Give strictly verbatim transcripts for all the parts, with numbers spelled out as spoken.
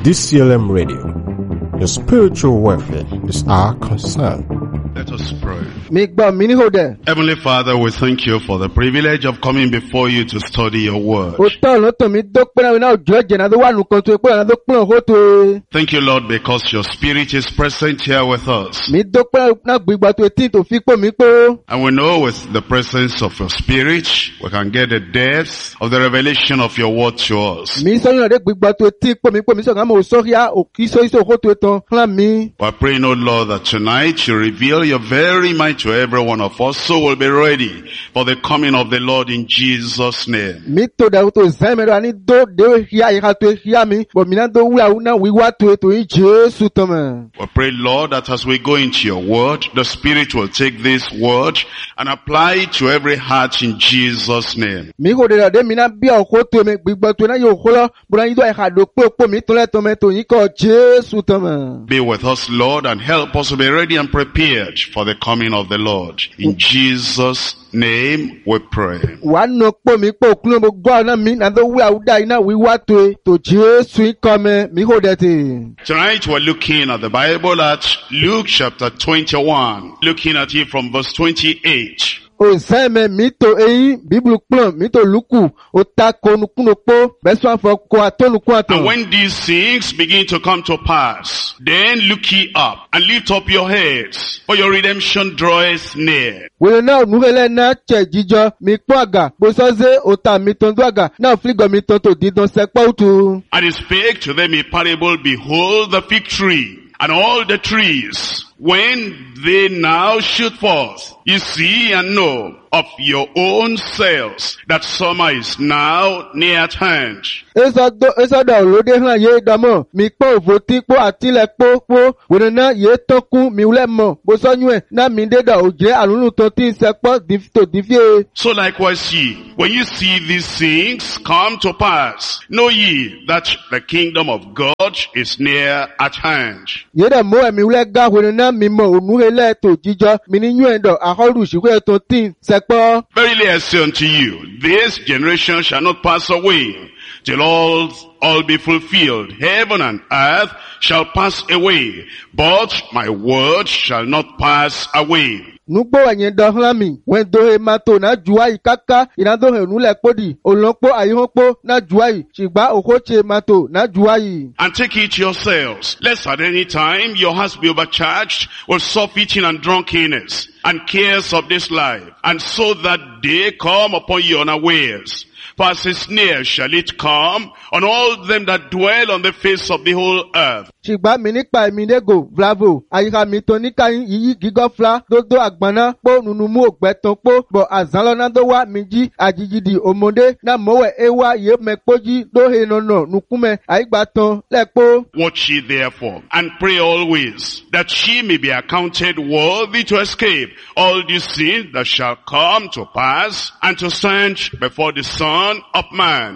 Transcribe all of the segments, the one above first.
D C L M Radio. Your spiritual welfare is our concern. Let us pray. Heavenly Father, we thank you for the privilege of coming before you to study your word. Thank you, Lord, because your Spirit is present here with us. And we know with the presence of your Spirit, we can get the depth of the revelation of your word to us. We're praying, oh Lord, that tonight you reveal your very mind to every one of us, so we'll be ready for the coming of the Lord in Jesus' name. We pray, Lord, that as we go into your word, the Spirit will take this word and apply it to every heart in Jesus' name. Be with us, Lord, and help us to be ready and prepared for the coming of the Lord. In Jesus' name we pray. Tonight we're looking at the Bible at Luke chapter twenty-one, looking at it from verse twenty-eight. And when these things begin to come to pass, then look ye up and lift up your heads, for your redemption draweth near. And he spake to them a parable, behold the fig tree and all the trees, when they now shoot forth, you see and know of your own selves that summer is now near at hand. And so likewise ye, when you see these things come to pass, know ye that the kingdom of God is near at hand. Verily I say unto you, this generation shall not pass away till all all be fulfilled. Heaven and earth shall pass away, but my word shall not pass away. And take it yourselves, lest at any time your hearts be overcharged with soft eating and drunkenness, and cares of this life, and so that day come upon you unawares. For as is near shall it come on all them that dwell on the face of the whole earth. Watch ye therefore, and pray always, that ye may be accounted worthy to escape all these things that shall come to pass, and to stand before the Son of Man.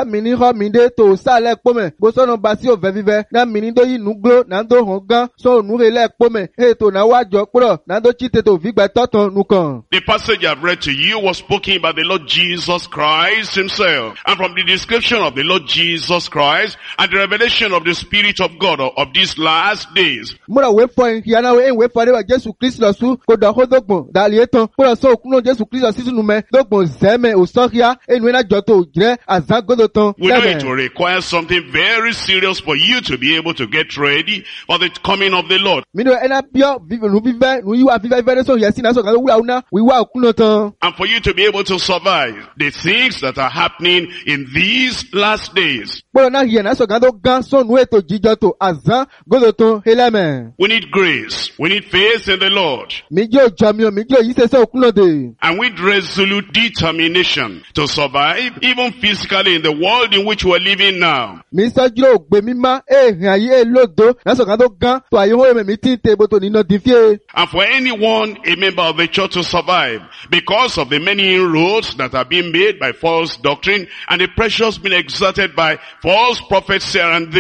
The passage I've read to you was spoken about the Lord Jesus Christ himself. And from the description of the Lord Jesus Christ and the revelation of the Spirit of God of, of these last days, we know it will require something very serious for you to be able to get ready for the coming of the Lord. And for you to be able to survive the things that are happening in these last days. We need grace. We need faith in the Lord. And with resolute determination to survive, even physically, in the world in which we're living now. And for anyone, a member of the church, to survive because of the many inroads that are being made by false doctrine and the pressures being exerted by false prophets here and there.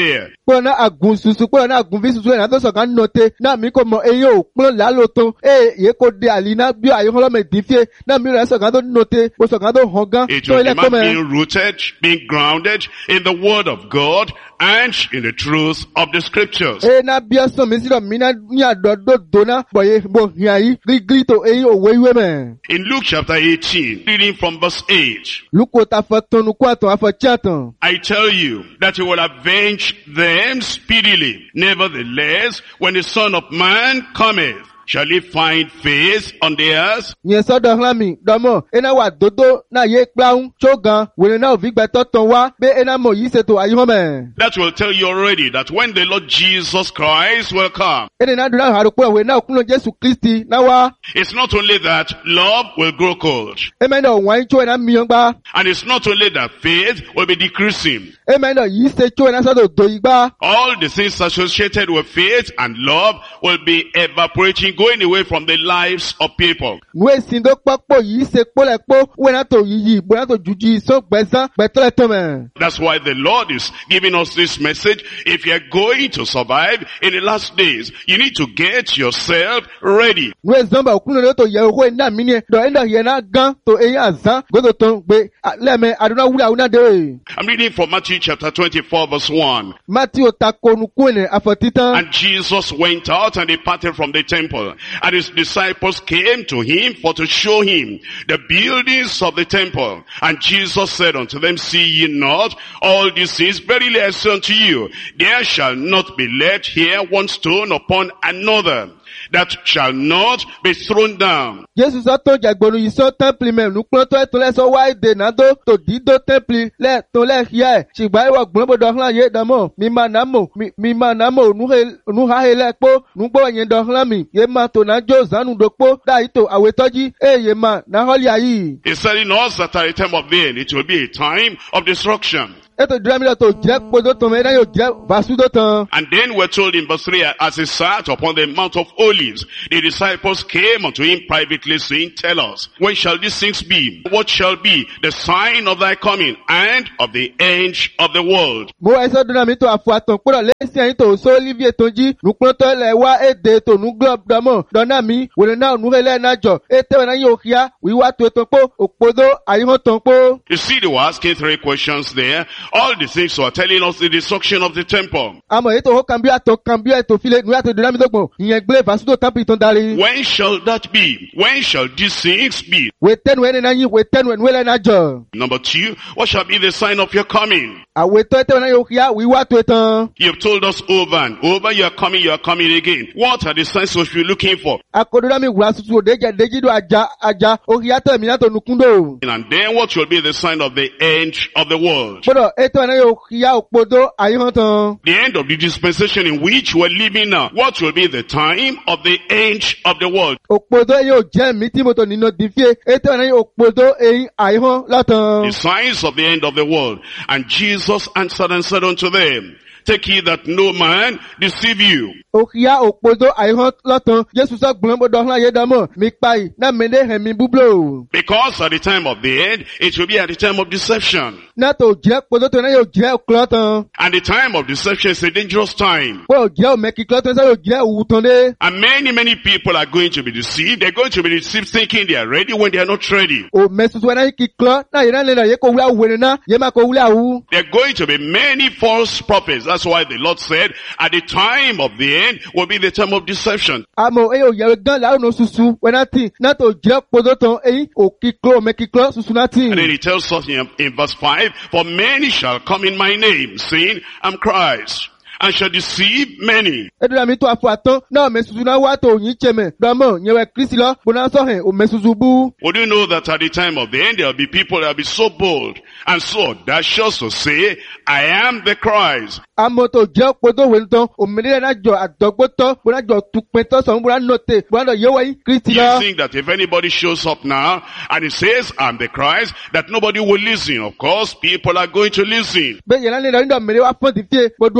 pé na agun susu pé na agun vi susu na to so kan note na mi ko mo eyin o pon la lo ton e ye ko de alina bi ayo lo me difie na mi re so kan to note bo so kan to hon gan It to will ile ko demand me being rooted, being grounded in the word of God and in the truth of the scriptures. e na bi so mi si do mi na ni adodo do na boye bo hian yi grigri to eyin o wewe me In Luke chapter eighteen, reading from verse eight, luko ta fo tonu ko aton afo chatan I tell you that he will avenge them speedily. Nevertheless, when the Son of Man cometh, shall he find faith on the earth? yen so do hlan mi do mo e na wa dodo na ye plaun cho gan we na ovi gbe to ton wa be e na mo yi se to ayi ho me That will tell you already that when the Lord Jesus Christ will come, e na dura haru pe we na kunlo Jesu Kristi na wa it's not only that love will grow cold, e me na wan cho na mi gba and it's not only that faith will be decreasing. e me na yi se cho na so do do igba All the things associated with faith and love will be evaporating, going away from the lives of people. we sin do papo yi se po le po we na to yiyi bo na to juji so gbezan gbetole to me That's why the Lord is giving us this message. If you're going to survive in the last days, you need to get yourself ready. we zamba kunlo le to ye ho na mi ni do e na ye na gan to e azan go to ton gbe le me aduna wula una de I'm reading from Matthew chapter twenty-four verse one. Matthew takonu kune afotitan And Jesus went out and departed from the temple. And his disciples came to him for to show him the buildings of the temple. And Jesus said unto them, see ye not all these things? Verily I say unto you, there shall not be left here one stone upon another that shall not be thrown down. Jesus sọ tó jàgbọ́nu yìí sọ tẹ́ḿpìlì mẹ́rin kúrò tó ẹ̀tọ́ lẹ́sọ wá èdè náà tó tó dídó tẹ́ḿpìlì lẹ́ẹ̀tọ́ lẹ́ẹ̀kíá ẹ̀ ṣùgbọ́n ìwọ̀ gbọ́n bọ̀dọ̀ hàn yé dàmọ́ mi máa nà mọ̀ mi máa nà mọ̀ nùhàhẹ́ lẹ́ẹ̀kpó nùgbọ́ yẹn dọ̀ hàn mi yé máa tó náà jó zánù dòkpó dáyìí tó àwẹ̀tọ́jí ẹ̀ yé máa nà họ́lì ayé. He's telling us that at the time of the end, it will be a time of destruction. Ètò ìdúrà mi lọ tó jẹ́ kpodó tán mẹ́rin yóò jẹ́ vàsúdó tán. And then we're told in verse three, as he sat upon the Mount of Olives, the disciples came unto him privately, saying, tell us, when shall these things be? What shall be the sign of thy coming and of the end of the world? Mo ẹsẹ̀ dúnà mi tó àfọ àtàn kúrò lẹ́sìn ẹ̀yìn tó sọ Olivier tó jí nùpọ̀ tó lẹ̀ wá èdè tó nù glọ́b dọ́mọ̀ dọ́nà mi wòlé náà nù hẹ́lẹ́ náà jọ ètè wọn náà yóò kíá wíwá tó ètò pọ̀ òpòdó àyíhàn tán pọ̀. You see, they were asking three questions there. All the things were telling us the destruction of the temple. Àmọ̀ ètò ó kàn bí àtọ̀ kàn bí ètò filẹ̀ nù yàtọ̀ dúnà mi tó gbọ̀n ìyẹn gbé vàsúdò tábìlì tó ń darí. When shall that be? When shall these things be? Wètẹ́nu ẹni náà yín wètẹ́nu ẹni wẹ́lẹ́ náà jọ. Number two, what shall be the sign of your coming? Àwètọ́ ètò wọn náà yóò kíá wíwá tó ètàn. You've told us over and over, you are coming, you are coming again. What are the signs which you're looking for? Àkọ́dúnrà mi wùrà tuntun òde jẹ́ déjìdó àjà àjà òkìyàtọ̀ mi látọ̀ nùkúndò. And then what will be the sign of the end of the world? Gbọ́dọ̀ ètò wọn náà yóò kíá òpòdó àyíhàn tán. The end of the dispensation in which we're living now. What will be the time of the end of the world? Òpòdó yóò jẹ́ mi tí mo tọ̀ nínú dìfíè ètò wọn náà yóò òpòdó èyí àyíhàn látàn. The signs of the end of the world. And Jesus answered and said unto them, take heed that no man deceive you. Òkìyà òpòdó àyíhàn látàn. Jésù sọ gbọ́n bọ̀dọ̀ hàn ayé dámọ̀ mi pa yìí náà mẹ́lẹ́ hẹ̀mí búblò. Because at the time of the end, it will be at the time of deception. Náà tó jẹ́ òpòdó tó náà yóò jẹ́ òkúlọ́ tán. And the time of deception is a dangerous time. Pé ò jẹ́ òmẹ́kíkọ́ tó ń sẹ́ yóò jẹ́ òwú tán dé. And many, many people are going to be deceived. They're going to be deceived thinking they are ready when they are not ready. Òmẹ́sùsù wọn náà kíkọ́ náà yẹn náà lè nà yẹ kó wúlò àwòrán náà yẹ máa kó wúlò àwù. There are going to be many false prophets. That's why the Lord said, at the time of the end will be the time of deception. Àmọ́ eyín òyẹ̀wò gan láwọn náà ṣuṣu wọn náà tì náà tó jẹ́ òpòdó tán eyín òkìkọ́ òmẹ́kíkọ́ ṣuṣu náà tì. And then he tells us in, in verse five, for many shall come in my name, saying, I'm Christ, and shall deceive many. Ẹ̀dùnà mi tó àfọ àtán náà mẹ́sùsù náà wá tó yín tsẹ̀mẹ̀ dọ́mọ̀ yẹwẹ̀ Kristi lọ bọ̀nà sọ̀hìn òmẹ́sùsù bú. Would you know that at the time of the end there will be people that will be so bold and so audacious to say, I am the Christ. Àmọ́ tó jẹ́ òpòdó wẹ̀ tán òmìnira náà jọ àdọ́gbótọ́ bọ̀nà jọ tupẹ̀tọ́ sọ̀rọ̀ bọ̀nà nọ̀tẹ̀ bọ̀nà yẹwẹ̀ yín Kristi You lọ. think that if anybody shows up now and he says, I'm the Christ, that nobody will listen. Of course, people are going to listen. Bẹ́ẹ̀ yẹn lánàá nígbà mẹ́rin wá fọ́n ti fíye gbọdọ̀ ẹ̀mí rẹ̀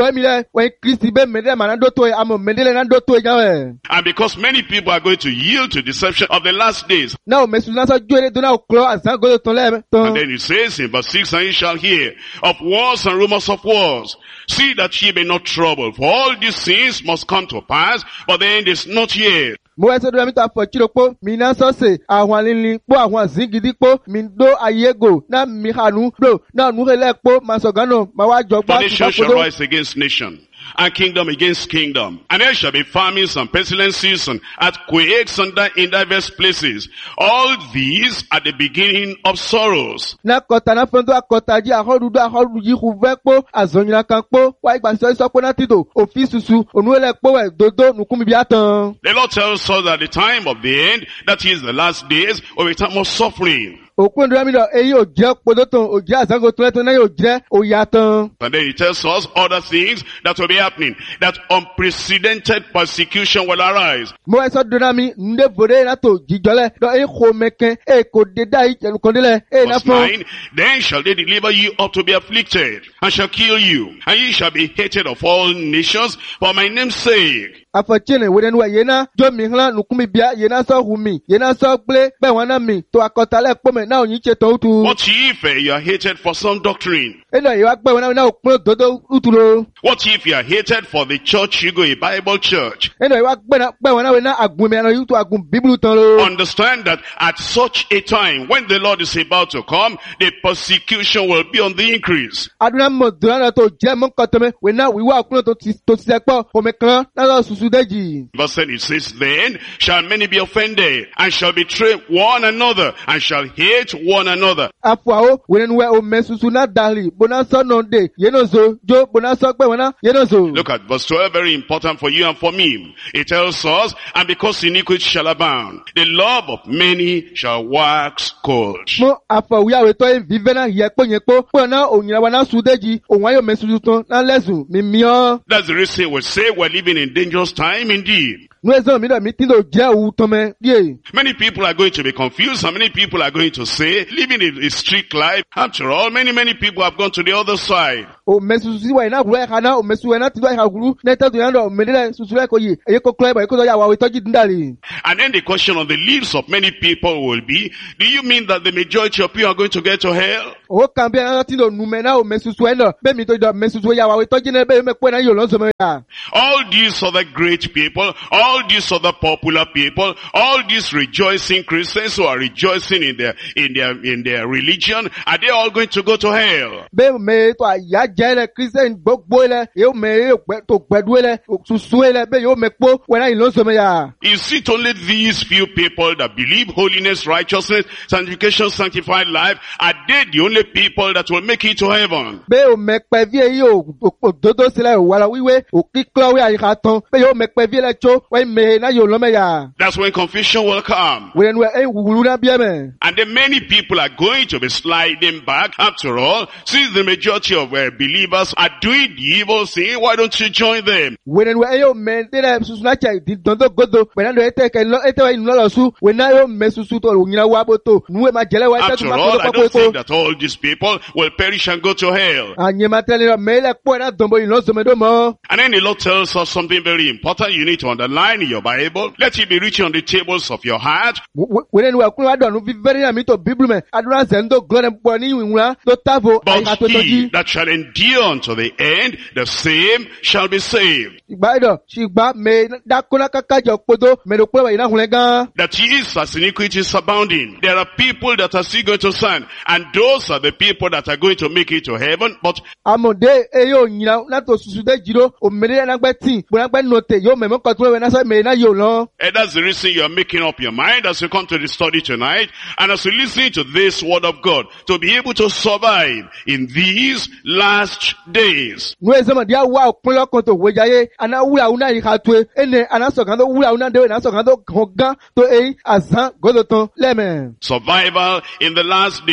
wẹ́n Kristi bẹ́ mẹ́dẹ́ màná dótó ẹ̀ àmọ̀ mẹ́dẹ́lẹ̀ náà dótó ẹ̀ jáwẹ̀. And because many people are going to yield to deception of the last days. Náà mẹ́sùn náà sọ jóore tó náà kúrò àzán gòdò tán lẹ́ẹ̀ tán. And then it says in verse six, and ye shall hear of wars and rumors of wars. See that ye be not troubled, for all these things must come to pass, but the end is not yet. Mo wẹ́ sọ́dọ̀ mi tó àfọ̀chírò pó, mi náà sọ́sẹ̀, àwọn àlìlì pó àwọn àzíngidí pó, mi dó ayégò, náà mi hànú, bro, náà nú helẹ̀ pó, ma sọ̀gánà, ma wá jọ gbá For nation shall rise against nation, and kingdom against kingdom. And there shall be famines and pestilences and earthquakes and di- in diverse places. All these are the beginning of sorrows. Na kọta na fẹ́ndó akọta jí ahọ́dúdú ahọ́dúdú yìí kú fẹ́ pó, àzọ̀nyìnà kan pó, wá ìgbà sọ ìsọpọ̀ náà tìtò, òfin susu, ònúwẹ̀lẹ̀ pó wẹ̀ dodo nùkúmi bí àtàn. The Lord tells us at the time of the end, that is the last days, of a time of suffering. Òkú ìdúrà mi lọ, èyí ò jẹ́ podótàn, ò jẹ́ àzángò tó lẹ́tọ̀ náà yóò jẹ́ òyàtàn. And then he tells us other things that will be happening, that unprecedented persecution will arise. Mo wẹ́ sọ́dọ̀ mi, ǹdẹ́ bòrè náà tó jíjọlẹ̀, lọ èyí kò mẹ́kẹ́, èyí kò dédá ìjẹ̀nukọ̀dílẹ̀, èyí náà Verse fún. nine, then shall they deliver you up to be afflicted, and shall kill you, and ye shall be hated of all nations for my name's sake. Afọ̀chínì wẹ́dẹ́ nuwa yẹn náà, jọ mi hàn nùkúmi bíá, yẹn náà sọ hùmí, yẹn náà sọ gbé, bẹ́ẹ̀ wọn náà mi, tó akọ̀tàlẹ̀ pọ́mẹ̀ náà òyìn ṣe tó tu. What if uh, you are hated for some doctrine? Ẹnà ìwà gbẹ́ wọn náà náà òpin òdodo útùlọ. What if you are hated for the church you go, a Bible church? Ẹnà ìwà gbẹ́ wọn náà wẹ̀ náà àgùn mi àná yìí tó àgùn bíbélù tán lọ. Understand that at such a time, when the Lord is about to come, the persecution will be on the increase. Adúlá mọ̀ dùnà náà tó jẹ́ mọ́ kọ́tọ́mẹ́, wẹ̀ náà wíwá ọkùnrin tó ti tó ti sẹ́pọ̀, òmè kan náà lọ sùsù déjì. Verse ten, it says, then shall many be offended, and shall betray one another, and shall hate one another. Afọ àwọ̀ wẹ̀rẹ̀ nuwẹ̀ òmè sùsù náà dàrí, bọ̀nà sọ náà dé, yẹn náà zo, jó bọ̀nà sọ pé wọn náà, yẹn náà zo. Look at verse twelve, very important for you and for me. It tells us, and because iniquity shall abound, the love of many shall wax cold. Mo àfọ̀wíyàwó tó ń vive náà yẹ pé yẹn pé, pé náà òyìnbó wa náà sùn déjì, òun ayọ̀ mẹ́ sùsù tán náà lẹ́sùn, mi mìíràn. That's the reason we say we're living in dangerous time indeed. Nuwẹ̀sán mi náà mi tí ló jẹ́ òun tọ́mẹ́ díẹ̀. Many people are going to be confused, and many people are going to say, living a, a strict life. After all, many, many people have gone to the other side. Òmè sùsù sí wa iná kúrò ẹ̀ka náà, òmè sùsù iná tí wọ́n ẹ̀ka kúrú, nẹ́tẹ́ tó yẹn lọ, òmè nílẹ̀ sùsù rẹ̀ kò yìí, èyí kò kúrò ẹ̀bọ̀, èyí kò tó yà wà ìtọ́jú díndàlì. And then the question on the lips of many people will be, do you mean that the majority of people are going to get to hell? Òwò kan bí ẹran tí lò nù mẹ́ náà, òmè sùsù ẹ̀ náà, bẹ́ẹ̀ mi tó jọ òmè sùsù yà wà ìtọ́jú náà, bẹ́ẹ̀ mi pẹ́ náà yóò lọ́sọ̀ mẹ́ yà. All these other great people, all these other popular people, all these rejoicing Christians who are rejoicing in their, in their, in their religion, are they all going to go to hell? Bẹ́ẹ̀ mi tó àyà jẹ́ ilẹ̀ Kírísítẹ́nì gbogbo ilẹ̀, yóò mẹ́ tó gbẹ̀dú ilẹ̀, sùsù ilẹ̀, bẹ́ẹ̀ yóò mẹ́ pọ́, wẹ́n náà yìí lọ́sọ̀ mẹ́ yà. Is it only these few people that believe holiness, righteousness, sanctification, sanctified life? Are they the only people that will make it to heaven? Bẹ́ẹ̀ o mẹ́ pẹ́ bí èyí ò dodo sílẹ̀ ò wàrà wíwé, ò kíkọ́ wí àyíká tán, bẹ́ẹ̀ yóò mẹ́ pẹ́ bí ilẹ̀ tó, wẹ́n mẹ́ náà yóò lọ́mẹ́ yà. That's when confusion will come. Wẹ́n nu ẹ̀ wùwùrú náà bí ẹ̀mẹ̀. And then many people are going to be sliding back. After all, since the majority of uh, believers are doing the evil thing, why don't you join them? Wẹ́n nu ẹ̀ yóò mẹ́ dẹ́rẹ́ susu náà cẹ̀ di dọ́ndọ́ godo, wẹ́n náà ẹ̀tẹ̀ kẹ́ lọ ẹ̀tẹ̀ wẹ́n nù lọ́lọ́ su, wẹ́n náà yóò mẹ́ susu tó òyìnbá wá bó tó, nù ẹ̀ máa jẹ́lẹ̀ wá ẹ̀tẹ̀ tó After máa all, kọ́ I don't think that all these people will perish and go to hell. Ànyẹ̀mátẹ́lẹ̀ mẹ́lẹ̀ pọ̀ ẹ̀ náà dọ̀nbọ̀ yìí lọ́sọ̀mẹ́dọ́ mọ́. And then the Lord tells us something very important you need to underline in your Bible. Let it be written on the tables of your heart. Wẹ́n nu ẹ̀kúnlẹ̀ wá dọ̀nù fífẹ́rẹ́ náà mi tó bíbélù mẹ́, àdúrà sẹ́ńdó glọ́dẹ̀ pọ̀ ní ìwúra tó táfò àyíká tó But tọ́jú. he that shall endure unto the end, the same shall be saved. Ìgbà ìdọ̀, ṣùgbọ́n mẹ́ dákúnlá kákájọ kpótó, mẹ́lò pọ̀ wà yìí náà hùlẹ̀ gan. That is, as iniquity is abounding, there are people that are still going to stand, and those are the people that are going to make it to heaven. But Àmọ̀dé eyín òyìnbó látò susu dé jìrò, òmìnira nágbẹ́ tì, bùnágbẹ́ nọ̀tẹ̀ yóò mẹ̀mọ́ kọ̀tún wẹ̀ náà sọ mẹ́rin náà yóò lọ. and that's the reason you are making up your mind as you come to the study tonight, and as you listen to this word of God, to be able to survive in these last days. Nu ezema dia wa òpinlọ́ kan tó wéjayé, àná wúlò àwọn náà yìí ká tó e, ẹnẹ àná sọ̀kan tó wúlò àwọn náà déwé náà sọ̀kan tó hàn gán tó eyín àzán gòdò tán lẹ́mẹ̀. Survival in the last days.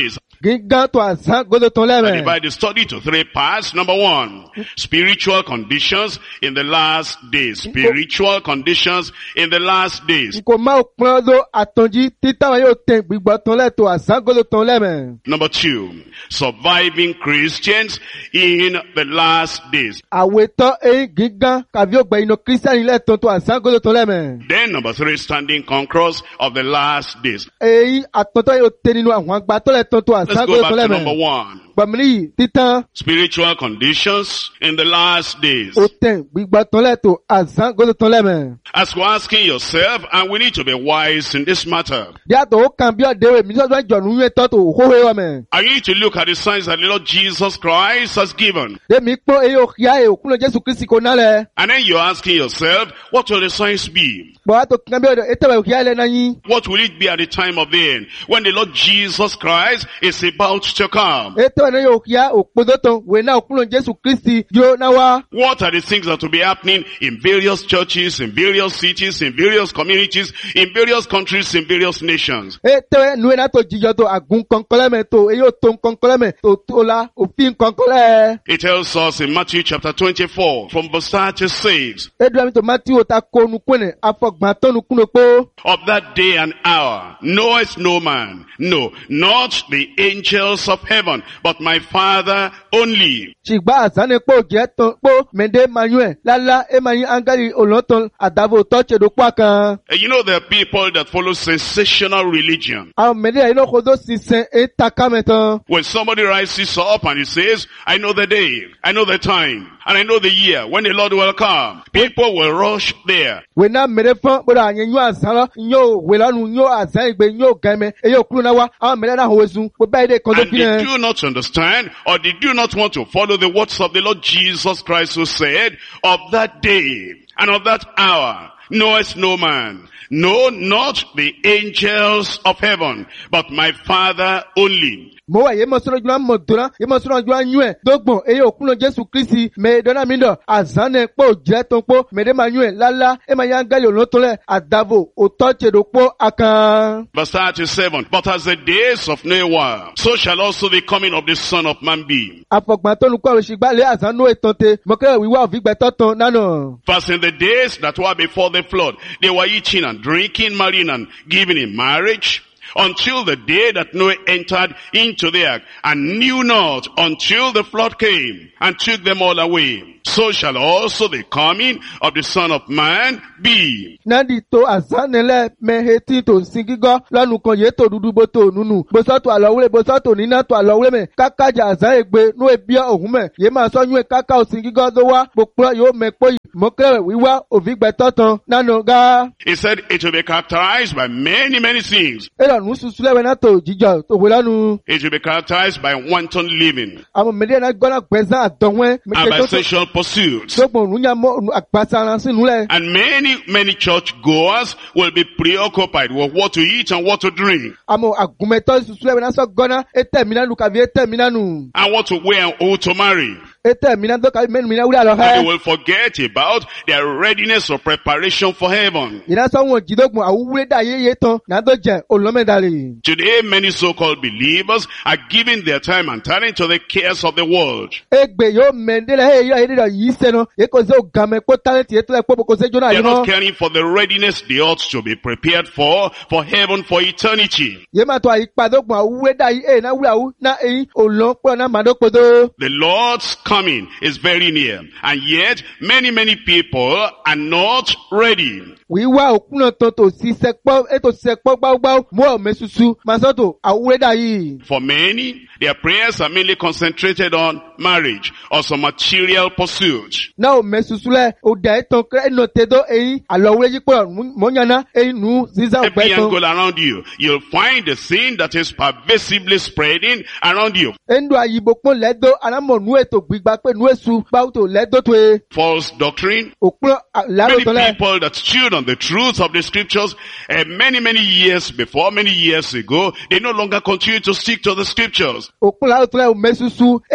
gígán tó àzán gbọ́dọ̀ tán I lẹ́mẹ̀. divide the study to three parts. Number one, spiritual conditions in the last days. Spiritual conditions in the last days. Nkò máa pín ọdún àtànjí títàwọn yóò tẹ̀ gbígbọ́ tán lẹ́ tó àzán gbọ́dọ̀ tán lẹ́mẹ̀. Number two, surviving Christians in the last days. Àwetán eyín gígán kàbí ògbẹ́ inú kírísítẹ́nì lẹ́tàn tó àzán gbọ́dọ̀ tán lẹ́mẹ̀. Then number three, standing conquerors of the last days. Eyín àtọ̀tọ̀ yóò tẹ̀ nínú àwọn àgbà tó lẹ́tàn tó Let's àzán go gbọ́dọ̀ back tán to lẹ́mẹ̀. number one. Gbàmílì títàn Spiritual conditions in the last days. ó tẹ̀ gbígbọ́ tán lẹ́ tó àzán gbọ́dọ̀ tán lẹ́mẹ̀. As you're asking yourself, and we need to be wise in this matter. Yàtọ̀ ó kàn bí ọ̀dẹ́ wẹ̀ mí sọ́dọ̀ ìjọ̀nù yẹn tọ́ tó hóhé wọ̀ mẹ́. I need to look at the signs that the Lord Jesus Christ has given. Èmi pọ́ eyín òkìá ẹ̀ òkúnlẹ̀ Jésù Kristi kò nálẹ̀. And then you're asking yourself, what will the signs be? Bọ̀wá tó kàn bí ọ̀dẹ́ ètò òkìá ẹ̀ lẹ́nà yín. What will it be at the time of the end? When the Lord Jesus Christ is about to come? Ètò ẹ̀ yóò kíá òkpódó tán wẹ̀ náà òkúnlẹ̀ Jésù Kristi yóò náà wá. What are the things that will be happening in various churches, in various cities, in various communities, in various countries, in various nations? Ètò ẹ̀ nu ẹ̀ náà tó jíjọ tó àgùn kọ̀ǹkọ̀lẹ̀ mẹ́ tó eyín tó kọ̀ǹkọ̀lẹ̀ mẹ́ tó tó la òfin kọ̀ǹkọ̀lẹ̀. It tells us in Matthew chapter twenty-four from verse thirty-six, Èdè àmì tó Mátíù ta kó nukúnẹ̀ afọ̀gbọ̀n tó nukúnẹ̀ pọ̀. of that day and hour knoweth no man, no, not the angels of heaven, but my Father only. Ṣìgbà àzánì pọ̀ jẹ́ tán pọ̀ mẹ́ndé mayún lálá ẹ̀ máa yín áńgẹ́lì olóńtàn àdàbò tọ́jú pọ̀ kan. And you know there are people that follow sensational religion. Àwọn mẹ́ndé yìí náà kò tó sísẹ́ ẹ̀ taká mẹ́tàn. When somebody rises up and he says, I know the day, I know the time, and I know the year when the Lord will come, people will rush there. Wẹ̀ náà mẹ́rẹ́ fún gbọ́dọ̀ àyẹ̀ yóò àzán lọ, yóò wẹ̀ lọ́nu, yóò àzán ìgbẹ́, yóò gẹ̀mẹ́, èyí òkúrò náà wá, àwọn mẹ́rẹ́ náà hòwé sun, gbogbo ẹ̀dẹ̀ kan tó And fi they náà. do not understand, or they do not want to follow the words of the Lord Jesus Christ, who said, of that day and of that hour knoweth no man, no, not the angels of heaven, but my Father only. Mo wà yé mọ̀sọ́rọ̀ jùlọ mọ̀ dùnà, yé mọ̀sọ́rọ̀ jùlọ yún ẹ̀, dọ́gbọ̀n, èyí òkúrò Jésù Kristi, mẹ́ẹ̀dọ́nà mi dọ̀, àzánì pọ̀ jẹ́ tó pọ̀, mẹ́ẹ̀dẹ́ máa yún ẹ̀ lálá, ẹ̀ máa yá gálì olóńtọ́lẹ̀, àdàbò, òtọ́ tṣèdò pọ̀ àkàn. Verse thirty-seven, but as the days of Noah, so shall also the coming of the Son of Man be. Àfọ̀gbọ̀n tó nukọ́ òṣìgbà lé àzánú ètò te, mọ̀kẹ́rẹ́ wíwá òfìgbẹ́tọ̀ tán nánà. First in the days that were before the flood, they were eating and drinking, marrying and giving in marriage, until the day that Noah entered into the ark, and knew not until the flood came and took them all away. So shall also the coming of the Son of Man be. Nadi to azanele meheti to singigọ́ lọ́nu kan yé to dúdú bó to nunu. Bọ́sọ́tò àlọ́wúrẹ́ bọ́sọ́tò níná to àlọ́wúrẹ́ mẹ́. Kákájà àzá egbe nú ebi òhun mẹ́. Yé máa sọ yún káká òsingigọ́ tó wá. Gbogbo yóò mẹ́ pọ́ yìí. Mọ́kẹ́rẹ́ wíwá òfìgbẹ́ tọ́tàn nánú gá. He said it will be characterized by many, many things. Ẹ̀rọ nù sùsù lẹ́wẹ̀ náà tó jíjọ tó wé lọ́nu. It will be characterized by wanton living Àwọn mẹ́lẹ́ náà gbọ́dọ̀ gbẹ̀sán àdánwẹ́. and by sexual pursuits. Sọ́gbọ̀n òun yà mọ́ àgbàsára sínú lẹ̀. And many, many church goers will be preoccupied with what to eat and what to drink, Àmọ́ àgùnmẹ̀tọ́ sùsù lẹ́wẹ̀ náà sọ gọ́nà ètè mi náà lùkàbí ètè mi náà nù. and what to wear and who to marry. Ètè mi náà tó kàbí mẹ́nu mi náà wúlò àlọ́ And they hẹ́. will forget about their readiness or preparation for heaven. Ìná sọ wọn jìdógún àwúwúrẹ́ dà yéye tán náà tó jẹ olómẹ́dàlè. Today, many so-called believers are giving their time and talent to the cares of the world. Egbe yóò mẹ́ndẹ́lẹ̀ ẹ̀ yọ èdè yìí sẹ́nu. Èkó sẹ́ ògàmẹ́ kó tálẹ́ntì ètò ẹ̀kọ́ bó kò sẹ́ jóná They are yìí not náà. caring for the readiness they ought to be prepared for, for heaven, for eternity. Yé máa tó àyípadógún àwúwúrẹ́ dà yìí ẹ̀ náà wúlò àwú náà ẹ̀yìn òlọ́pọ̀ náà màdókòdó. The Lord's coming is very near, and yet many, many people are not ready. Wíwá òkúnà tán tó ṣiṣẹ́ pọ́ ètò ṣiṣẹ́ pọ́ gbáwúgbáwú mú ọ̀mẹ́ ṣuṣu máa sọ́tò àwúwúrẹ́ dà yìí. For many, their prayers are mainly concentrated on marriage or some material pursuit. Náà ọ̀mẹ́ ṣuṣu lẹ̀ òdà ẹ̀tàn kẹ́ ẹ̀nà tẹ́dọ̀ ẹ̀yìn àlọ́wúrẹ́ yìí pọ̀ mọ́nyánná ẹ̀yìn nù ṣíṣà ọ̀gbẹ́ Every tán. angle around you, you'll find the sin that is pervasively spreading around you. Ẹ̀ndù àyìnbó pọ́n lẹ́dọ̀ alámọ̀ nú ètò gbígbà pé nú èṣù báwo tó lẹ́dọ̀ tó e. False doctrine. Òkúrọ̀ lárò Many tó lẹ̀. people that stood on the truth of the scriptures uh, many, many years before, many years ago, they no longer continue to stick to the scriptures. Òkúrọ̀ lárò tó lẹ̀ ọ̀mẹ́ ṣuṣu ẹ̀nà tẹ́dọ̀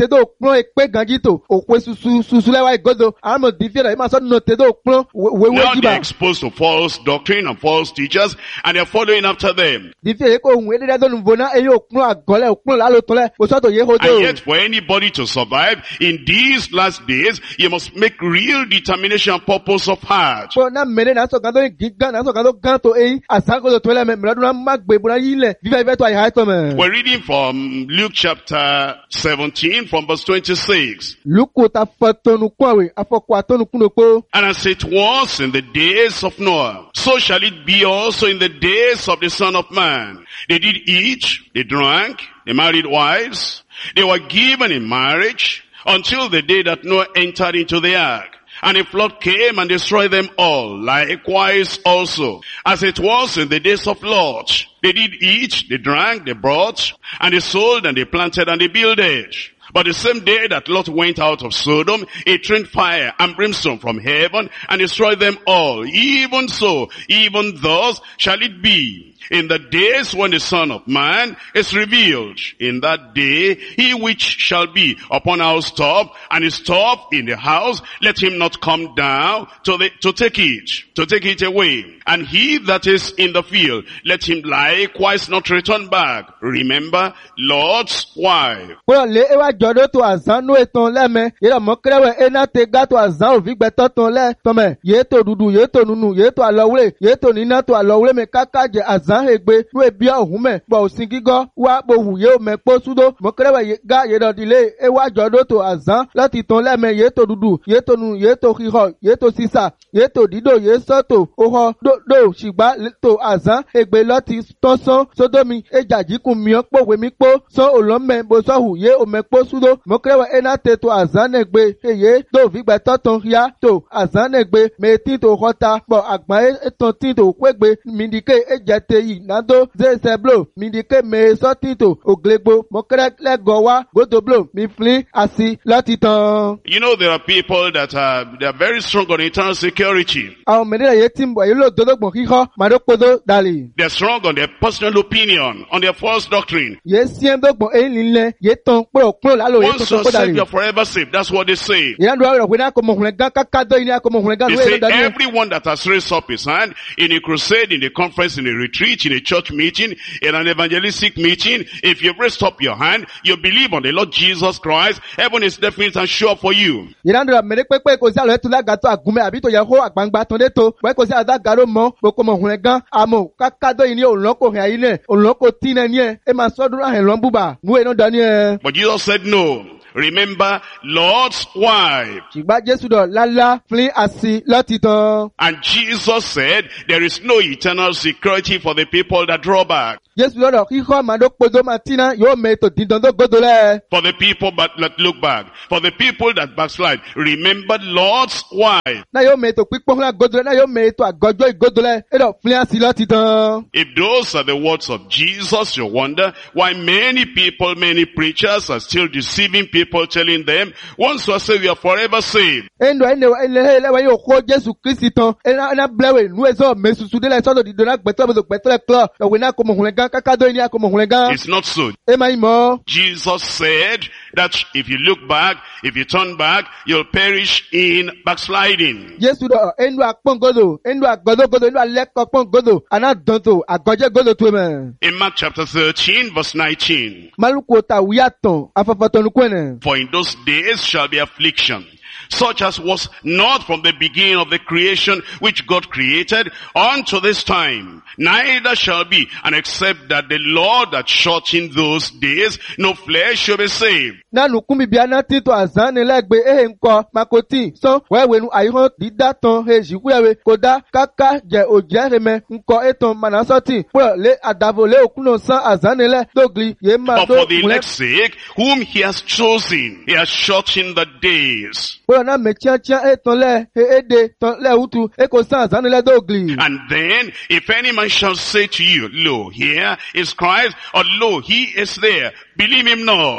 tedo kplɔn ekpe ganjito okwe susu susu lɛ wa igodo amo divi la ima sɔ no tedo kplɔn wewe Now they're jiba exposed to false doctrine and false teachers, and they're following after them. divi yɛ ko ohun edede do nuvona eye okplɔn agɔlɛ okplɔn lalo tɔlɛ osɔtɔ ye And hodo yet for anybody to survive in these last days, you must make real determination and purpose of heart. kpɔ na mene na sɔ gãdɔ gigan na sɔ gãdɔ gan to eyi asankodo tɔlɛ mɛ mɛ lɔdun ma gbe bona yi lɛ viva ife to ayi ha etɔ mɛ. We're reading from Luke chapter seventeen from verse twenty-six. luku ta fɔ tɔnu kɔnwe afɔkɔ atɔnu kuno kpo. And as it was in the days of Noah, so shall it be also in the days of the Son of Man. They did eat, they drank, they married wives, they were given in marriage until the day that Noah entered into the ark. And a flood came and destroyed them all. Likewise also, as it was in the days of Lot, they did eat, they drank, they brought, and they sold, and they planted, and they builded. But the same day that Lot went out of Sodom, it rained fire and brimstone from heaven and destroyed them all. Even so, even thus shall it be in the days when the Son of Man is revealed. In that day, he which shall be upon our top and is top in the house, let him not come down to the, to take it, to take it away. And he that is in the field, let him likewise not return back. Remember Lot's wife. kpɔ le ewa dzɔ ɖo to azã no etɔn lɛ mɛ yɛrɛ mɔkɛrɛ wɛ ena te ga to azã ovi gbɛtɔ tɔn lɛ tɔmɛ yɛ to ɖuɖu yɛ to nunu yɛ to alɔwle yɛ to nina to alɔwle mɛ kaka dze azã hegbe nu ebia ohun mɛ bɔn osingigɔ wa bohu yɛ o mɛ kpɔ sudo mɔkɛrɛ wɛ ga yɛ dɔ di le ewa dzɔ ɖo to azã lɔti tɔn lɛ mɛ yɛ to ɖuɖu yɛ to nunu yɛ to xixɔ yɛ to sisa yɛ to dido yɛ sɔ to oxɔ do do sigba to azã hegbe lɔti tɔsɔn sodomi edzadzikun miɔ kpɔ wemi kpɔ sɔ olɔmɛ bosɔhu yɛ o mɛ kpɔ sudo mɔkɛrɛ wɛ ena te to azã negbe eye do vigbɛtɔ tɔn ya to azã negbe mɛ ti to xɔta bɔn agbã etɔn ti to kpegbe mindike edze te yi nado zezeblo mindike mɛ sɔ ti to oglegbo mɔkɛrɛ lɛ gɔ wa godoblo mi fili asi lɔti tɔn. You know there are people that are, they are very strong on internal security. àwọn mɛnira yɛ ti bɔ yìí ló dodo gbɔn kíkɔ màdó kpodo dali. They're strong on their personal opinion, on their false doctrine. yɛ siɛn do gbɔn eyi lilɛ yɛ tɔn kpɔ kpɔ lalo yɛ Once tɔn you're kpɔ saved, dali. you're forever saved. That's what they say. yɛn do awɔ wɛrɛ akɔmɔ hunɛ gan kaka do yi ni akɔmɔ hunɛ gan They lóye say ló dali. everyone that has raised up his hand in a crusade, in a conference, in a retreat, in a church meeting, in an evangelistic meeting, if you've raised up your hand, you believe on the Lord Jesus Christ, heaven is definite and sure for you. yìnyín do mɛri pépé kò sí àlọ́ ẹ̀tún lágàtọ̀ àgúnmẹ́ àbí tó yẹ kó àgbàǹgbà tán dé tó wẹ́ kò sí àdàgàrò mọ́ gbogbo hunɛ gan àmọ́ kaka do yi ni òlọ́kò hẹ̀ ayé nẹ̀ òlọ́kò tí nẹ̀ ní ẹ̀ ẹ̀ máa sọ́dún ahẹ̀ lọ́n búba nùwẹ̀ náà dání ẹ̀. But Jesus said no. Remember Lord's wife. ṣùgbọ́n jésù dọ̀ lálá fún àsì lọ́tì tán. And Jesus said there is no eternal security for the people that draw back. jésù lọ́dọ̀ kíkọ́ màdó kpodo màtínà yóò mẹ ètò dídán tó gbódo lẹ̀. For the people but that look back. For the people that backslide. Remember Lord's wife. náà yóò mẹ ètò pípọ́n fún àgọ́dọ̀ lẹ̀ náà yóò mẹ ètò àgọ́jọ́ ìgọ́dọ̀ lẹ̀ ẹ̀dọ̀ fún àsì lọ́tì tán. If those are the words of Jesus, you wonder why many people, many preachers are still deceiving people, telling them, once you are saved, you are forever saved. ẹnu ẹnu ẹlẹ́hẹ́ ẹlẹ́wẹ̀ yóò kó jésù kristi tán ẹ̀ná ẹ̀ná blẹ̀wẹ̀ nú ẹ̀sọ́ mẹ́sùsù délẹ̀ sọ́dọ̀ dídọ̀ náà gbẹ̀tọ́ bẹ̀tọ̀ gbẹ̀tọ̀ klọ̀ ọ̀wẹ̀ náà kọmọ̀ hùnẹ̀ gan kákádọ́ ẹni akọmọ̀ hùnẹ̀ gan. It's not so. ẹ máa ń mọ̀. Jesus said that if you look back, if you turn back, you'll perish in backsliding. jésù dọ̀ ẹnu àpọ̀ngodo ẹnu àgọ́dọ́godo ẹnu alẹ́kọ̀ọ́ pọ̀ngodo àná dọ̀ntò àgọ́jẹ́ godo tó mẹ́. In Mark chapter thirteen, verse nineteen, maluku ta wíyàtọ̀ afọ̀fọ̀tọ̀nukúẹ̀nẹ̀. for in those days shall be affliction, such as was not from the beginning of the creation which God created unto this time, neither shall be, and except that the Lord that shortened those days, no flesh shall be saved. nanu kumi bia na tito azani legbe ehe nkọ makoti so wewenu ayihon dida ton he jikuyawe koda kaka je ojereme nkọ eton manasoti puro le adavo le okuno san azani le dogli ye ma But do for the elect's sake, whom he has chosen, he has shortened the days. puro na mechiachia eton le he ede ton le utu eko san azani le dogli. And then, if any man shall say to you, lo, here is Christ, or lo, he is there, believe him not.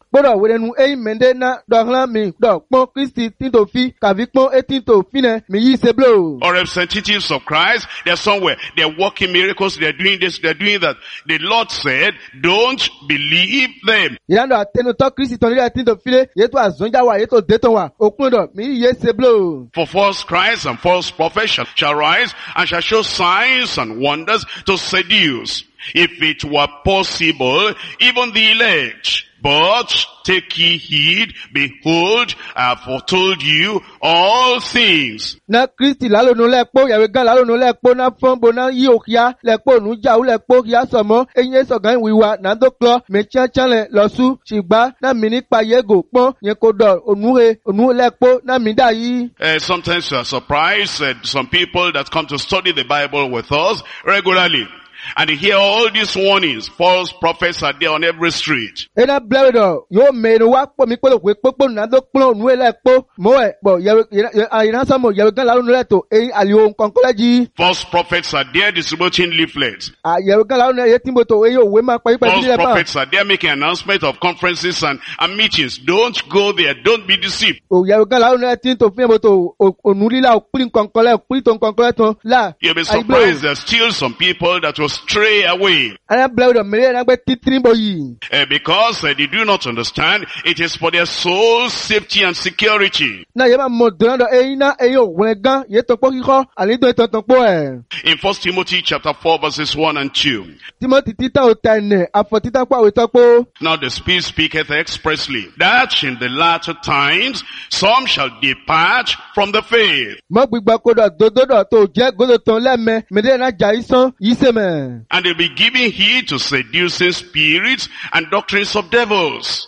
gbọ́dọ̀ wẹ̀rẹ̀ nu eyín mẹ́ndé ná dọ̀hán mi dọ̀ pọ́n Kristi títò fi kàfi pọ́n etí tó fi nẹ mi yí se bló. Or representatives of Christ, they're somewhere, they're working miracles, they're doing this, they're doing that. The Lord said, don't believe them. Ìyándọ̀ àtẹnutọ́ Kristi tán nílẹ̀ títò fílé yétò àzọ́njà wà yétò détò wà òkun dọ̀ mi yí se bló. For false Christs and false prophets shall, shall rise and shall show signs and wonders to seduce, if it were possible, even the elect. But take ye heed, behold, I have foretold you all things. Na Kristi lálónú lẹ́pọ̀ yàwé gan lálónú lẹ́pọ̀ na fọ́n bo na yí òkìá lẹ́pọ̀ ònú jáwó lẹ́pọ̀ kìá sọ̀mọ́ eyín sọ̀gán ìwìwà nàdóklọ́ mẹ́tíátíálẹ̀ lọ́sù ṣìgbá na mi nípa yégò pọ́n yẹn kò dọ̀ ònúhe ònú lẹ́pọ̀ na mi dà yí. Uh, sometimes we are surprised at some people that come to study the Bible with us regularly. And they hear all these warnings. False prophets are there on every street. Ena bledo yo menu wa po mi polo we popo na do pon nu ele po mo e bo ye ina samo ye gan la nu leto e alio konkoleji. False prophets are there distributing leaflets. Ah ye gan la nu ye timboto e yo we ma pa ipa False ile pa. prophets are there making announcement of conferences and, and meetings. Don't go there. Don't be deceived. O ye gan la nu tin to fi boto onulila o pin konkole pin to konkole ton la. You'll be surprised there's still some people that will stray away. Ana bledo me na gbe titrimbo yi. Uh, because uh, they do not understand, it is for their soul safety and security. Na ye ma mo don do e na e yo we gan ye to po kiko ali do to to po e. In First Timothy chapter four verses one and two. Timothy tita o tane afo tita pa we to po. Now the Spirit speaketh expressly that in the latter times some shall depart from the faith. Mo gbigba ko do dodo to je godo ton leme me de na jaisan yi se me. And they'll be giving heed to seducing spirits and doctrines of devils.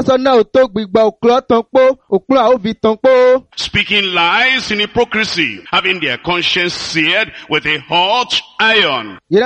Speaking lies in hypocrisy, having their conscience seared with a hot iron. There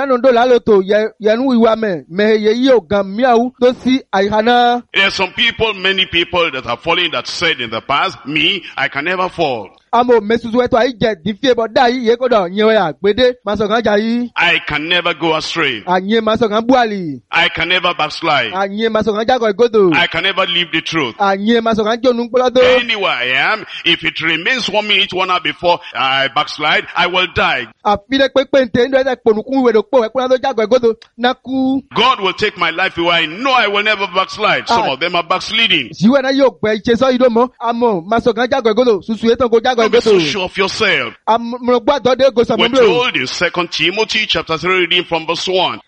are some people, many people that are falling that said in the past, me, I can never fall. Amo mesusu eto ayi je di fie bo da yi ye kodo yen ya gbede maso kan jayi. I can never go astray. Anye maso kan buali. I can never backslide. Anye maso kan jago igodo. I can never leave the truth. Anye maso kan jonu polodo. Anywhere I am, if it remains one minute, one hour before I backslide, I will die. Afile pepe nte ndo ete ponukun we do po e pon jago igodo naku. God will take my life away. I know I will never backslide. Some of them are backsliding. Siwe na yo gbe ise so idomo amo maso kan jago igodo susu etan ko jago. Don't be so sure of yourself. We're told in Second Timothy chapter three, reading from verse one.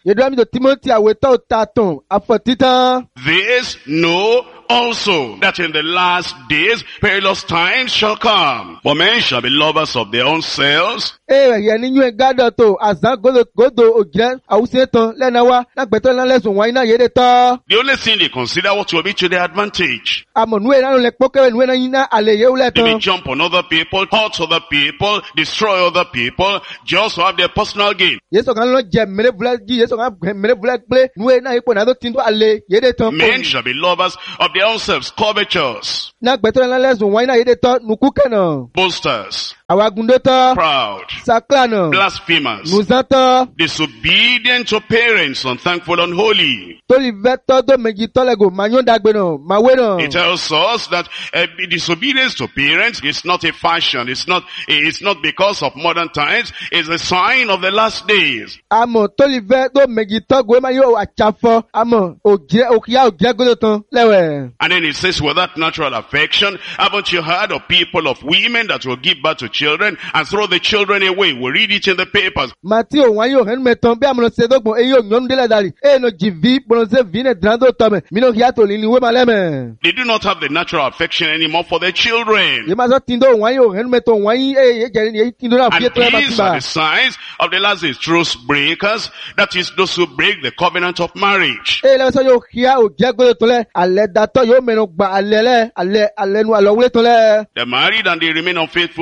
This know also that in the last days perilous times shall come. For men shall be lovers of their own selves. The only thing they consider what will be to their advantage. They may jump on other people, hurt other people, destroy other people, just to have their personal gain. Men shall be lovers of their own selves, covetous, boasters, proud, blasphemers, disobedient to parents, unthankful, unholy. It tells us that uh, disobedience to parents is not a fashion. It's not, it's not because of modern times. It's a sign of the last days. And then it says, with that natural affection, haven't you heard of people of women that will give birth to children and throw the children away? We read it in the papers. They do not have the natural affection anymore for their children. And these are the signs of the last days. Truth breakers, that is those who break the covenant of marriage. They're married and they remain unfaithful to their husband.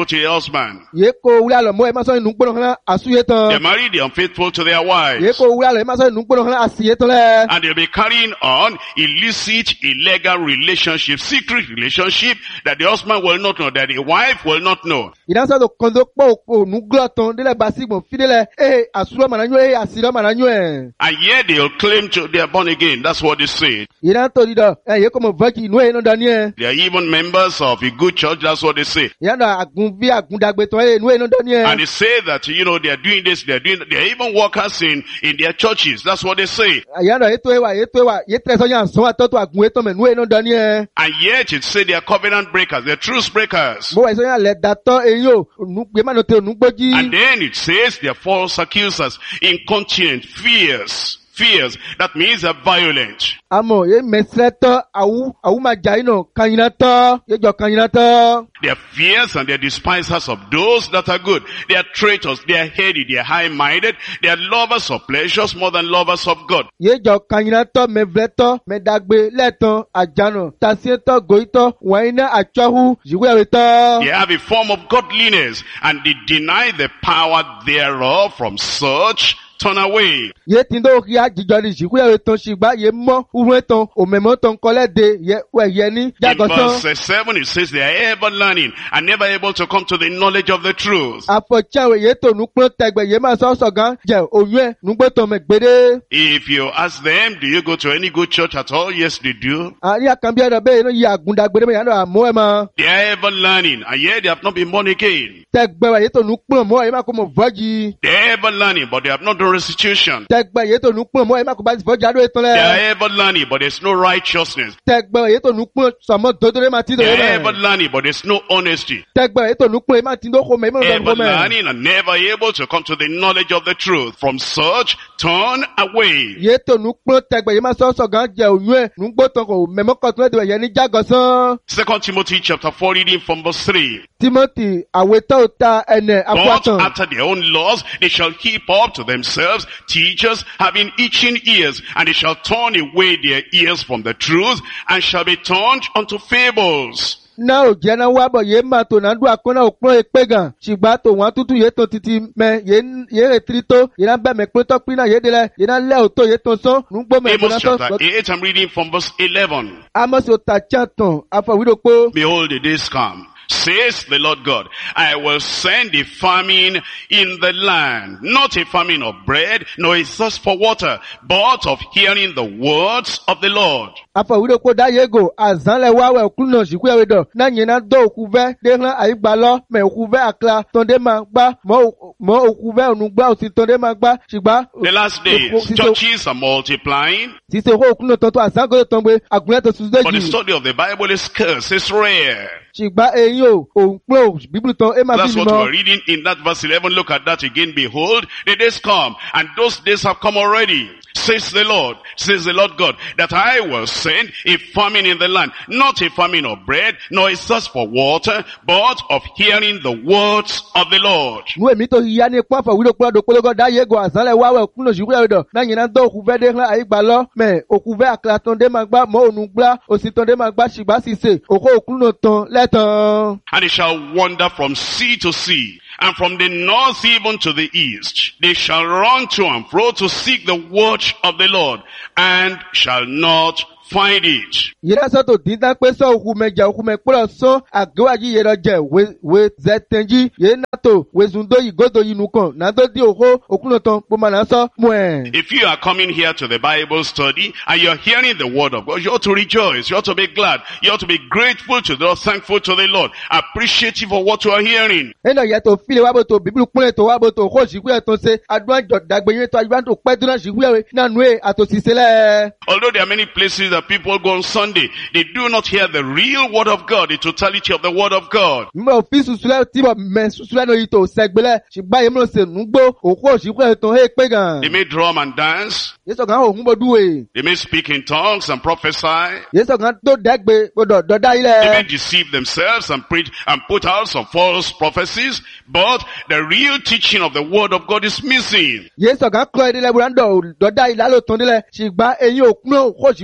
husband. Ye ko wula lo mo e ma so nu gboro kan asuye tan. They're married, they're unfaithful to their Ye wives. ko wula lo e ma so nu gboro kan asiye tan le. And they'll be carrying on illicit, illegal relationship, secret relationship that the husband will not know, that the wife will not know. Idan so to kondo po o nu glo tan de le basi mo fidele eh asuro mananyo eh asiro mananyo eh. And yet they'll claim to they are born again. That's what they say. Idan to dido eh ye ko mo vaki nu e no dani eh. They are even members of a good church. That's what they say. Idan da agun bi agun dagbe tan eh nu e no dani eh. And they say that, you know, they are doing this, they are doing, they are even workers in, in their churches. That's what they say. Idan da eto e wa eto e wa ye tre so yan so atoto agun eto me nu e no dani eh. And yet it say they are covenant breakers, they are truth breakers. Mo wa so yan le dato eyo nu gbe ma no te nu gboji. And then it says they are false accusers, incontinent, fierce, fierce. That means they're violent. Amo ye mesreto awu awu ma jaino kanyinato ye jo kanyinato. They are fierce and they are despisers of those that are good. They are traitors, they are heady, they are high-minded, they are lovers of pleasures more than lovers of God. Ye jo kanyinato me vleto me dagbe leton ajano tasieto goito waina achahu jiwereto. They have a form of godliness and they deny the power thereof. From such turn away. Ye tindo ki ajijo ni jiwereto shigba ye mo ureton omemo ton kolede ye we ye ni In jagoson. verse seven it says they are ever learning and never able to come to the knowledge of the truth. Afochawe ye to nu pon tegbe ye ma so so gan je oyun nugbe to me gbede. If you ask them, do you go to any good church at all? Yes, they do. Ari akambi odo be no yi agunda gbede me yando amo e ma. They are ever learning and yet they have not been born again. Tegbe ye to nu pon mo e ma ko mo voji. They are ever learning but they have not done restitution. Tegbe ye to nu pon mo e ma ko ba voji ado etan They le. are ever learning but there's no righteousness. Tegbe ye to nu pon somo dodore ma ti do They are me. ever learning but there's no honesty. Tegbe ye to nu pon e ma ti do ko me mo do Ever ko me. learning and never able to come to the knowledge of the truth. From such turn away. Ye to nu pon tegbe ye ma so so gan je oyun nugbo ton ko me mo ko tun de ye ni jagosan. Second Timothy chapter four reading from verse three. Timothy aweto ta ene But akwatan. after their own laws, they shall heap up to themselves teachers having itching ears, and they shall turn away their ears from the truth, and shall be turned unto fables. Na o je na wa bo ye ma to na du akona opon epe gan sigba to wan tutu ye to titi me ye ye retrito ye na be me pe to pin na ye de le ye na le o to ye to so nugbo me mo na Amos to. chapter eight, I'm reading from verse eleven. Amos o ta chanton afawidopo. Behold, the days come, says the Lord God, I will send a famine in the land, not a famine of bread, nor a thirst for water, but of hearing the words of the Lord. Afawidopo da yego azan le wa we okuno siku e do na yin na do okuve de ran aigba lo me okuve akla tonde ma gba mo mo okuve onugba o ti tonde ma gba sigba. The last days, churches are multiplying, Ti se ho okuno to to azan go to gbe agunle to but the sudeji. study of the Bible is scarce, it's rare. Sigba eyin o òun plo bibulu ton e ma That's bi what mo. we're reading in that verse eleven. Look at that again. Behold, the days come, and those days have come already, says the Lord, says the Lord God, that I will send a famine in the land, not a famine of bread, nor a thirst for water, but of hearing the words of the Lord. Nu emi to ya ni pa fa wido plo do pologo da yego azan le wa we okuno siku e do na yin na do okuve de ran aigba lo me okuve akla tonde ma gba mo onugba o si tonde ma gba sigba si se oko okuno ton leton. And they shall wander from sea to sea, and from the north even to the east. They shall run to and fro to seek the word of the Lord, and shall not find it. Yera so to dinda pe so oku meja oku me plo so agwaji yero je we we zetenji ye na to we zundo igodo yinu kan na do di oho okuno ton po ma na so mu e. If you are coming here to the Bible study and you're hearing the word of God, you ought to rejoice. You ought to be glad. You ought to be grateful to the Lord, thankful to the Lord, appreciative of what you are hearing. Eno ye to file wa bo to bibulu pon to wa bo to ho siku e to se adun jo dagbe yin to adun to pe dun siku e na nu e atosisele. Although there are many places that people go on Sunday, they do not hear the real word of God, the totality of the word of God. Mo fi susule ti bo me susule no ito segbele sigba ye mo se nugbo oko siku e to he pe gan. They may drum and dance. Yeso gan ohun bo duwe. They may speak in tongues and prophesy. Yeso gan to dagbe bodo do da They may ile. deceive themselves and preach and put out some false prophecies, but the real teaching of the word of God is missing. Yeso gan klo ile burando do da ile lo ton ile sigba eyin okun oko siku e to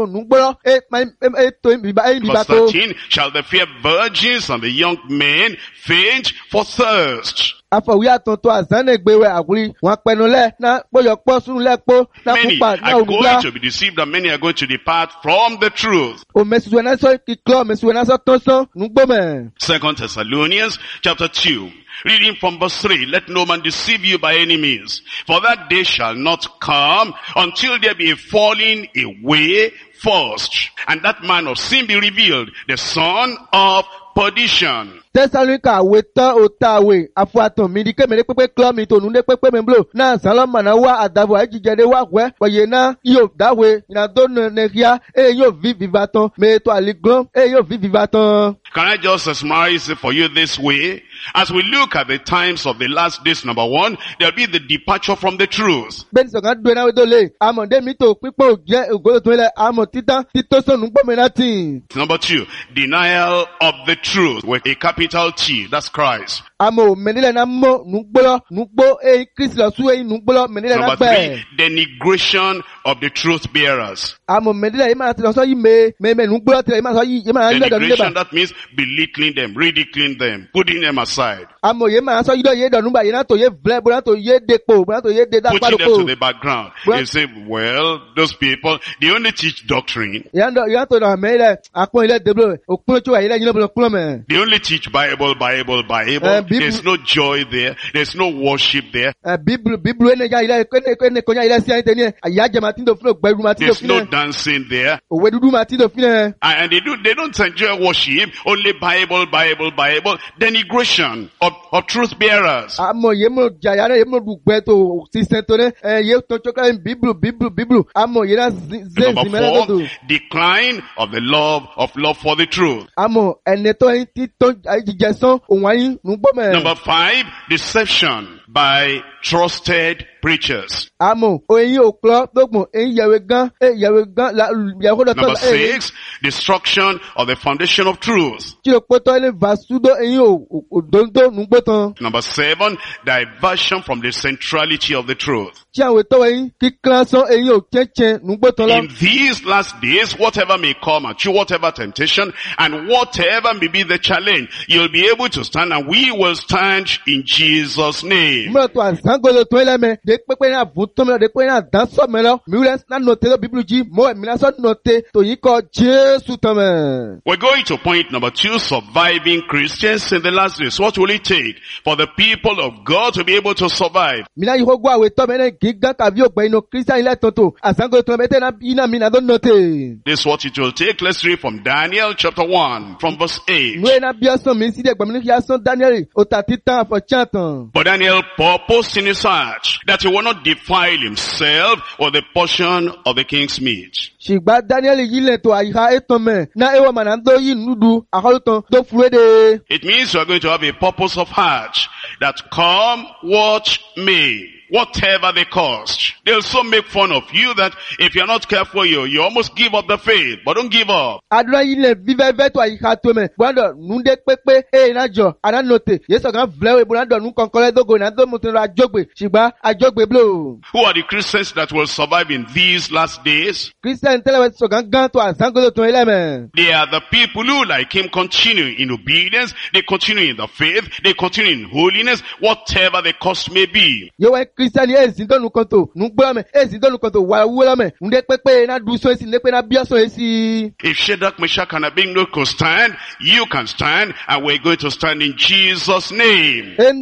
nugboro e ma e to biba e biba Verse to. thirteen, shall the fair virgins and the young men faint for thirst? Afọwí àtọ̀tọ̀ àzánẹ̀gbẹ̀wẹ̀ àwúrí wọn pẹnulẹ̀ náà pọ̀yọ̀pọ̀ súnlẹ̀pọ̀ náà Many púpà náà are òrùlá. going to be deceived and many are going to depart from the truth. Òmèsùwẹ̀ náà sọ kíkọ́ òmèsùwẹ̀ náà sọ tọ́sán nugbọ́mẹ̀. Second Thessalonians chapter two, reading from verse three, let no man deceive you by any means, for that day shall not come until there be a falling away first, and that man of sin be revealed, the son of perdition. Tẹ́sálóníkà àwẹ̀ tán òtá àwẹ̀ àfọ̀àtàn mi di kémèrè pépé klọ́ mi tòun dé pépé mi blò náà sálọ́mọ̀nà wá àdàbọ̀ àjíjẹdẹ wá wẹ́ wọ̀nyẹ náà yóò dáwẹ̀ ìnàdó nìyà èyí yóò vi viva tán mẹ́tọ́ àlìgbọ́n èyí yóò vi viva tán. Can I just summarize it for you this way? As we look at the times of the last days, number one, there'll be the departure from the truth. Bẹ́ẹ̀ni sọ̀kan dúró náà wẹ́dọ̀ lé àmọ̀dé mi tó pípọ̀ jẹ́ ògbóló tó ń lẹ̀ àmọ̀ títán títọ́ sọ̀nù gbọ́mìnà tì. Number two, denial of the truth with a capital T. That's Christ. Àmọ̀ mẹ́nilẹ̀ náà mọ̀ nùgbọ́lọ́ nùgbọ́ èyí Kristi lọ sú èyí nùgbọ́lọ́ mẹ́nilẹ̀ náà Number gbẹ̀. three, denigration of the truth bearers. Àmọ̀ mẹ́nilẹ̀ yìí máa ti lọ sọ yìí mẹ́ mẹ́mẹ́ nùgbọ́lọ́ tẹ̀lé yìí máa sọ yìí yìí máa ń lẹ́dọ̀ nílẹ̀ bá. Denigration, that means belittling them, ridiculing them, putting them aside, Àmọ̀ yìí máa sọ yìí dọ̀ yìí dọ̀ nígbà yìí náà tó yé vlẹ̀ bó náà tó yé depo bó náà tó yé de putting dápàdé them to kò. the background. Well- They say, well, those people, they only teach doctrine. Ìyá ń tó dọ̀ mẹ́lẹ̀ àpọ̀n ilẹ̀ dèbò òkúnlẹ̀ tó wà yìí lẹ́yìn lọ́bùnà kúnlọ̀ mẹ́. They only teach Bible, Bible, Bible. Uh, Bible- There's no joy there. There's no worship there. Bíbélù bíbélù ẹni ẹja ilẹ̀ ẹni kọjá ilẹ̀ sí àyíntẹ́ ní ẹ̀ àyájẹ́ máa ti ń dò fún ọgbẹ́rú máa ti ń dò There's fún no ẹ̀. dancing there. Òwe dúdú máa ti ń dò fún ẹ̀. And and they do, they don't enjoy worship. Only Bible, Bible, Bible. Denigration of, of truth bearers. Àmọ̀ yé mo jàyà rẹ̀ yé mo dùgbẹ́ tó sísẹ́ tó ní ẹ̀ yé tó tó kẹ́rin bíbélù bíbélù bíbélù àmọ̀ yé náà zé Number zìmẹ́lẹ́ tó tó. four, decline of the love of love for the truth. Àmọ̀ ẹni tó ń tí tó jíjẹ sán òun wáyé nùgbọ́ mẹ́. Number five, deception by trusted preachers. Àmọ̀ oyin òkúlọ́ gbogbo èyí yẹ̀wé gan yẹ̀wé gan yẹ̀wé dọ̀tọ́ Number six, destruction of the foundation of truth. tí o pọ́tọ́ ilé vasudo èyí òdòdó nùgbọ́ tán. Number seven, diversion from the centrality of the truth. Tí àwọn ètò ẹ̀yìn kíkán sán èyí ò kẹ́kẹ́ nùgbọ́ tán lọ. In these last days, whatever may come at you, whatever temptation, and whatever may be the challenge, you'll be able to stand, and we will stand in Jesus' name. Mọ̀ tó àzángolo tó ilẹ̀ mẹ́ de pépé náà bùn tó mẹ́lọ de pépé náà dán sọ mẹ́lọ miwúrẹ́ náà nọ̀tẹ́ lọ bíbélù jí mọ́ ẹ̀mí náà sọ nọ̀tẹ́ tó yí kọ Jésù tán mẹ́. We're going to point number two, surviving Christians in the last days. What will it take for the people of God to be able to survive? Mina yi gbọ́ àwẹ̀ tọ́ mẹ́lẹ̀ gígán kàbí ògbẹ́ inú kírísítà ilẹ̀ tuntun àzángolo tó mẹ́tẹ́ náà iná mi náà tó nọ̀tẹ́. This is what it will take. Let's read from Daniel chapter one, from verse eight. Nwe náà bí ọsàn mi sí ẹgbẹ̀mí ní kí a sán Daniel òtà títàn àfọ̀chàtàn. But Daniel purposed in his heart that he will not defile himself with the portion of the king's meat. Ṣùgbọ́n Daniel yìí lẹ̀ tó àyíká ètò mẹ́ náà ẹwà màná tó yìí nùdù àkọlùtàn tó fúré de. It means you are going to have a purpose of heart that come what may. Whatever the cost. They'll so make fun of you that if you're not careful, you, you almost give up the faith. But don't give up. Àdúrà yìí lẹ̀ fífẹ́fẹ́ tó àyíká tó mẹ́ gbọ́dọ̀ nùdé pépé èyí náà jọ àná nọ̀tẹ̀ yéṣọ̀ kan fìlẹ̀ ìbò náà dọ̀ nù kọ̀ǹkọ̀rẹ́ dógò náà tó mú tó lọ àjọgbè ṣùgbọ́n àjọgbè blò. Who are the Christians that will survive in these last days? Christian tẹ́lẹ̀ sọ̀gán gán tó àzángolo tó ilẹ̀ mẹ́. They are the people who, like him, continue in obedience. They continue in the faith. They continue in holiness, whatever the cost may be. Yóò wẹ́ Christian yẹ́ èsì tó nù kan tó nù gbọ́dọ̀ mẹ́ èsì tó nù kan tó wà wúlọ́ mẹ́ nùdé pépé náà dùn sọ èsì nùdé pé náà bí ọ̀sọ̀ èsì. If Shadrach, Meshach, and Abednego could stand, you can stand, and we're going to stand in Jesus' name.